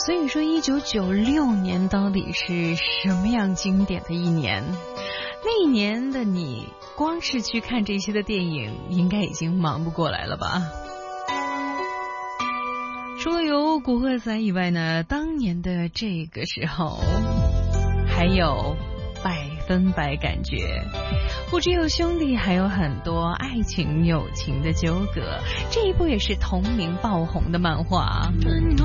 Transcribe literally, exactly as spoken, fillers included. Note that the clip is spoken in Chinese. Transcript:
所以说一九九六年到底是什么样经典的一年？那一年的你光是去看这些的电影应该已经忙不过来了吧。除了有古惑仔以外呢，当年的这个时候还有百分百感觉，不只有兄弟，还有很多爱情友情的纠葛。这一部也是同名爆红的漫画。